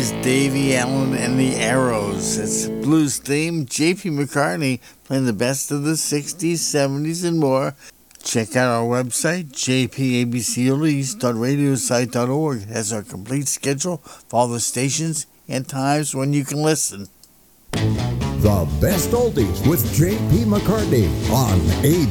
is Davy Allen and the Arrows. It's blues theme. J.P. McCartney playing the best of the 60s, 70s, and more. Check out our website, jpabcoldies.radiosite.org. It has our complete schedule of all the stations and times when you can listen. The best oldies with J.P. McCartney on